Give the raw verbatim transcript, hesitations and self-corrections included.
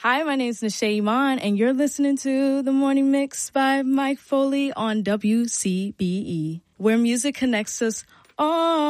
Hi, my name is Nishay Iman, and you're listening to The Morning Mix by Mike Foley on W C B E, where music connects us all.